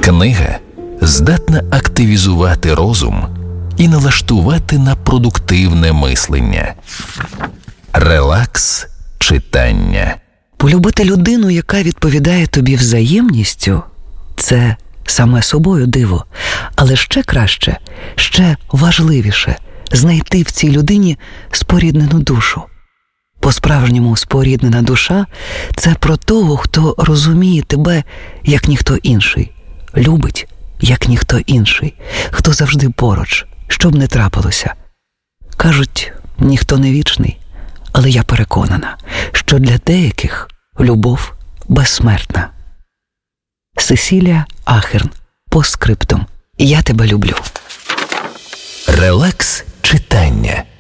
Книга здатна активізувати розум і налаштувати на продуктивне мислення. Релакс читання. Полюбити людину, яка відповідає тобі взаємністю – це саме собою диво. Але ще краще, ще важливіше – знайти в цій людині споріднену душу. По-справжньому споріднена душа – це про того, хто розуміє тебе, як ніхто інший, любить, як ніхто інший, хто завжди поруч, що б не трапилося. Кажуть, ніхто не вічний, але я переконана, що для деяких любов безсмертна. Сесілія Ахерн. Постскриптум. Я тебе люблю. Релакс читання.